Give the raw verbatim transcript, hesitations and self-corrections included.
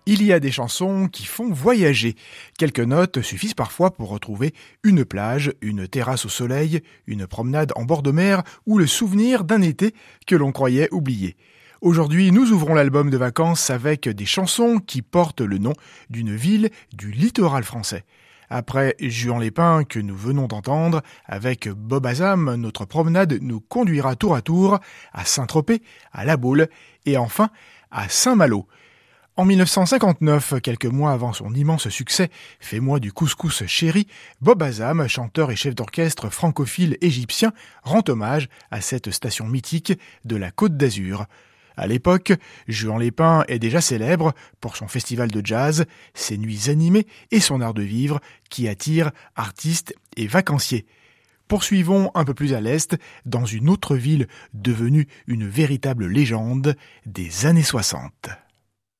Il y a des chansons qui font voyager. Quelques notes suffisent parfois pour retrouver une plage, une terrasse au soleil, une promenade en bord de mer ou le souvenir d'un été que l'on croyait oublié. Aujourd'hui, nous ouvrons l'album de vacances avec des chansons qui portent le nom d'une ville du littoral français. Après Juan-les-Pins que nous venons d'entendre, avec Bob Azam, notre promenade nous conduira tour à tour à Saint-Tropez, à La Baule et enfin à Saint-Malo. En dix-neuf cent cinquante-neuf, quelques mois avant son immense succès « Fais-moi du couscous chéri », Bob Azam, chanteur et chef d'orchestre francophile égyptien, rend hommage à cette station mythique de la Côte d'Azur. À l'époque, Juan-les-Pins est déjà célèbre pour son festival de jazz, ses nuits animées et son art de vivre qui attire artistes et vacanciers. Poursuivons un peu plus à l'est, dans une autre ville devenue une véritable légende des années soixante.